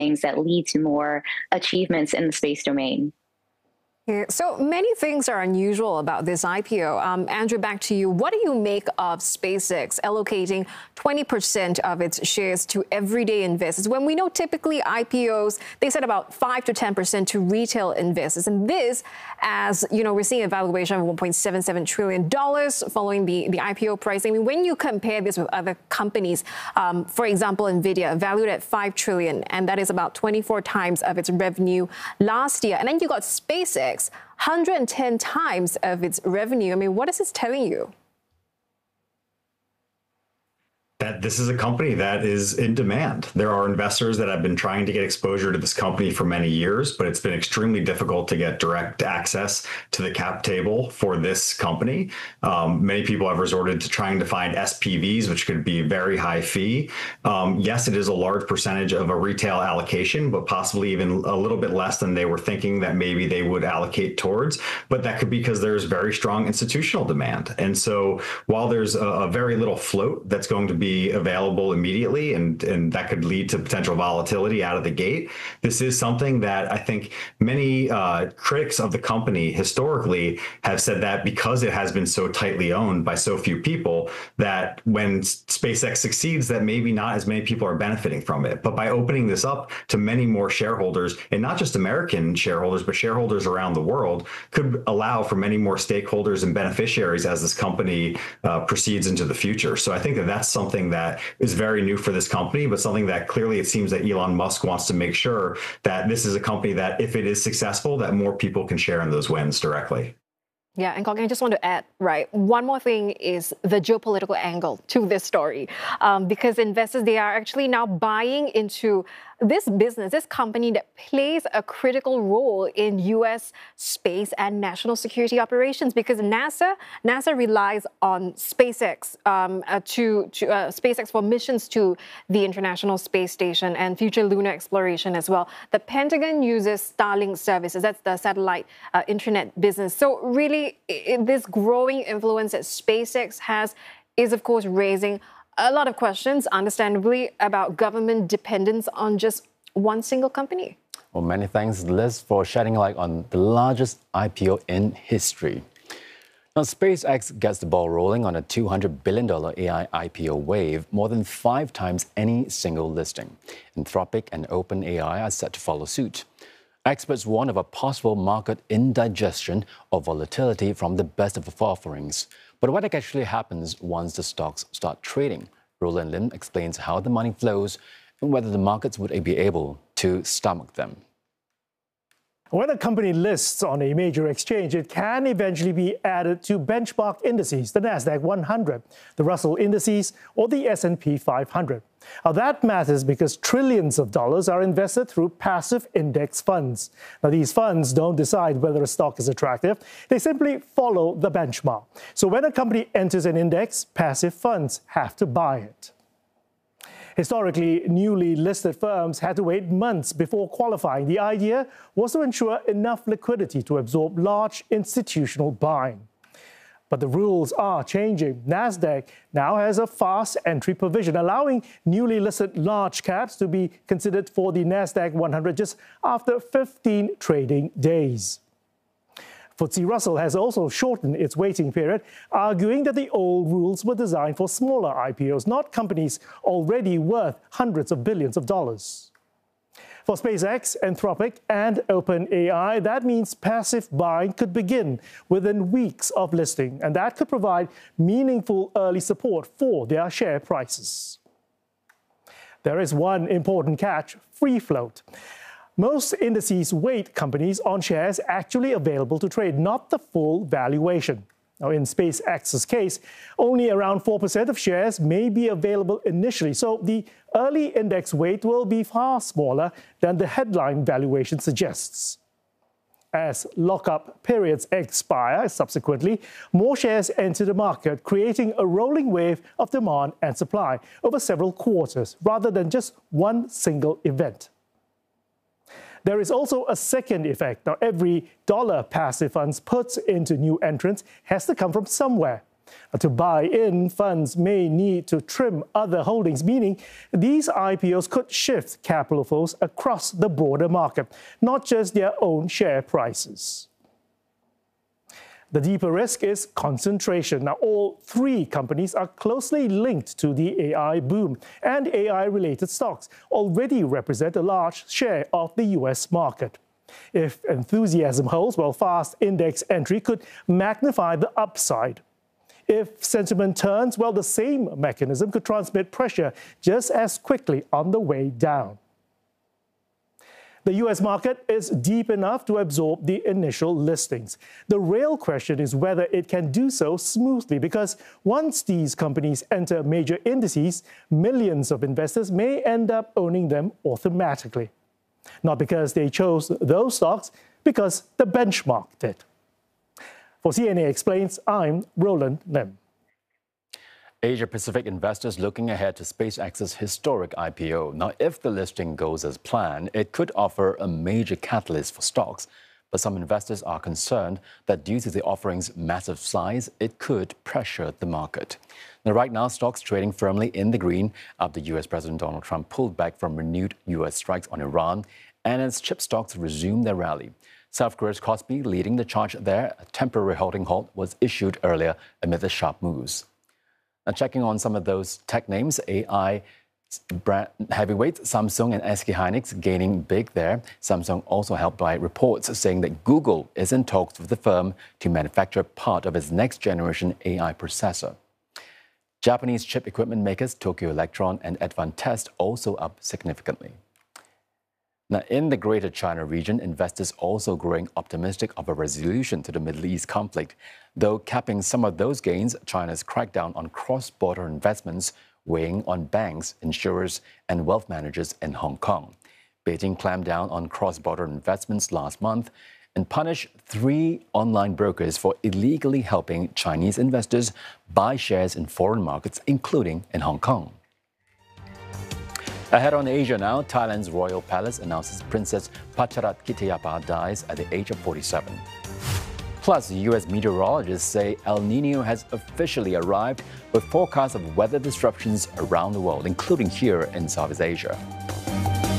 things that lead to more achievements in the space domain. Yeah, so many things are unusual about this IPO. Andrew, back to you. What do you make of SpaceX allocating 20% of its shares to everyday investors when we know typically IPOs, they set about 5 to 10% to retail investors? And this, as you know, we're seeing a valuation of $1.77 trillion following the IPO price. I mean, when you compare this with other companies, for example, NVIDIA, valued at $5 trillion, and that is about 24 times of its revenue last year. And then you got SpaceX, 110 times of its revenue. I mean, what is this telling you? That this is a company that is in demand. There are investors that have been trying to get exposure to this company for many years, but it's been extremely difficult to get direct access to the cap table for this company. Many people have resorted to trying to find SPVs, which could be a very high fee. Yes, it is a large percentage of a retail allocation, but possibly even a little bit less than they were thinking that maybe they would allocate towards. But that could be because there's very strong institutional demand. And so while there's a very little float that's going to be available immediately, and that could lead to potential volatility out of the gate, this is something that I think many critics of the company historically have said that because it has been so tightly owned by so few people, that when SpaceX succeeds, that maybe not as many people are benefiting from it. But by opening this up to many more shareholders, and not just American shareholders, but shareholders around the world, could allow for many more stakeholders and beneficiaries as this company proceeds into the future. So I think that that's something that is very new for this company, but something that clearly it seems that Elon Musk wants to make sure that this is a company that if it is successful, that more people can share in those wins directly. Yeah, and Kok Heng, I just want to add, right, one more thing is the geopolitical angle to this story, because investors, they are actually now buying into this business, this company that plays a critical role in U.S. space and national security operations, because NASA relies on SpaceX SpaceX for missions to the International Space Station and future lunar exploration as well. The Pentagon uses Starlink services, that's the satellite internet business. So really, this growing influence that SpaceX has is, of course, raising a lot of questions, understandably, about government dependence on just one single company. Well, many thanks, Liz, for shedding light on the largest IPO in history. Now, SpaceX gets the ball rolling on a $200 billion AI IPO wave, more than 5 times any single listing. Anthropic and OpenAI are set to follow suit. Experts warn of a possible market indigestion or volatility from the best of offerings. But what actually happens once the stocks start trading? Roland Lim explains how the money flows and whether the markets would be able to stomach them. When a company lists on a major exchange, it can eventually be added to benchmark indices, the Nasdaq 100, the Russell indices, or the S&P 500. Now, that matters because trillions of dollars are invested through passive index funds. Now, these funds don't decide whether a stock is attractive. They simply follow the benchmark. So when a company enters an index, passive funds have to buy it. Historically, newly listed firms had to wait months before qualifying. The idea was to ensure enough liquidity to absorb large institutional buying. But the rules are changing. Nasdaq now has a fast entry provision, allowing newly listed large caps to be considered for the Nasdaq 100 just after 15 trading days. FTSE Russell has also shortened its waiting period, arguing that the old rules were designed for smaller IPOs, not companies already worth hundreds of billions of dollars. For SpaceX, Anthropic, and OpenAI, that means passive buying could begin within weeks of listing, and that could provide meaningful early support for their share prices. There is one important catch: free float. Most indices weight companies on shares actually available to trade, not the full valuation. Now, in SpaceX's case, only around 4% of shares may be available initially, so the early index weight will be far smaller than the headline valuation suggests. As lockup periods expire subsequently, more shares enter the market, creating a rolling wave of demand and supply over several quarters, rather than just one single event. There is also a second effect. Now, every dollar passive funds puts into new entrants has to come from somewhere. To buy in, funds may need to trim other holdings, meaning these IPOs could shift capital flows across the broader market, not just their own share prices. The deeper risk is concentration. Now, all three companies are closely linked to the AI boom, and AI-related stocks already represent a large share of the US market. If enthusiasm holds, well, fast index entry could magnify the upside. If sentiment turns, well, the same mechanism could transmit pressure just as quickly on the way down. The US market is deep enough to absorb the initial listings. The real question is whether it can do so smoothly, because once these companies enter major indices, millions of investors may end up owning them automatically. Not because they chose those stocks, because the benchmark did. For CNA Explains, I'm Roland Lim. Asia-Pacific investors looking ahead to SpaceX's historic IPO. Now, if the listing goes as planned, it could offer a major catalyst for stocks. But some investors are concerned that due to the offering's massive size, it could pressure the market. Now, right now, stocks trading firmly in the green after US President Donald Trump pulled back from renewed US strikes on Iran, and its chip stocks resumed their rally. South Korea's Kospi leading the charge there. A temporary holding halt was issued earlier amid the sharp moves. Now, checking on some of those tech names, AI brand heavyweights Samsung and SK Hynix gaining big there. Samsung also helped by reports saying that Google is in talks with the firm to manufacture part of its next-generation AI processor. Japanese chip equipment makers Tokyo Electron and Advantest also up significantly. Now, in the Greater China region, investors also growing optimistic of a resolution to the Middle East conflict. Though capping some of those gains, China's crackdown on cross-border investments weighing on banks, insurers, and wealth managers in Hong Kong. Beijing clamped down on cross-border investments last month and punished 3 online brokers for illegally helping Chinese investors buy shares in foreign markets, including in Hong Kong. Ahead on Asia now, Thailand's royal palace announces Princess Pacharat dies at the age of 47. Plus, U.S. meteorologists say El Niño has officially arrived with forecasts of weather disruptions around the world, including here in Southeast Asia.